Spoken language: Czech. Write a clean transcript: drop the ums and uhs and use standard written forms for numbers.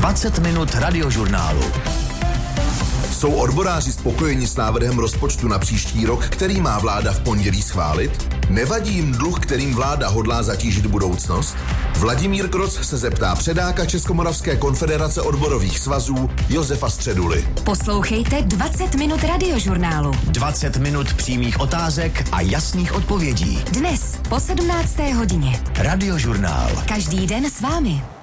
20 minut radiožurnálu. Jsou odboráři spokojeni s návrhem rozpočtu na příští rok, který má vláda v pondělí schválit? Nevadí jim dluh, kterým vláda hodlá zatížit budoucnost? Vladimír Kroc se zeptá předáka Českomoravské konfederace odborových svazů Josefa Středuly. Poslouchejte 20 minut radiožurnálu. 20 minut přímých otázek a jasných odpovědí. Dnes po 17. hodině. Radiožurnál. Každý den s vámi.